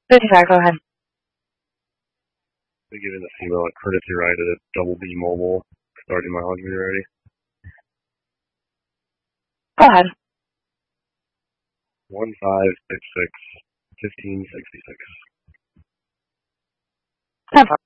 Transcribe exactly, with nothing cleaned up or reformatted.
fifty-five, go ahead. They giving the female a courtesy ride at a Double B Mobile, starting mileage when you're ready. Go ahead. One five six six fifteen sixty six. Ten four.